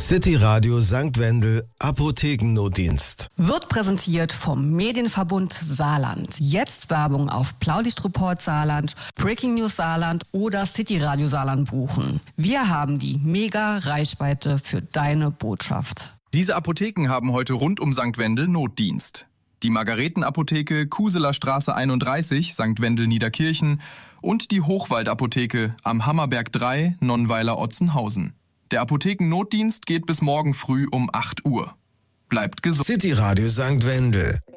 City Radio St. Wendel Apothekennotdienst. Wird präsentiert vom Medienverbund Saarland. Jetzt Werbung auf Blaulichtreport Saarland, Breaking News Saarland oder City Radio Saarland buchen. Wir haben die Mega-Reichweite für deine Botschaft. Diese Apotheken haben heute rund um St. Wendel Notdienst. Die Margaretenapotheke Kuseler Straße 31, St. Wendel Niederkirchen und die Hochwaldapotheke am Hammerberg 3, Nonnweiler Otzenhausen. Der Apothekennotdienst geht bis morgen früh um 8 Uhr. Bleibt gesund. City Radio St. Wendel.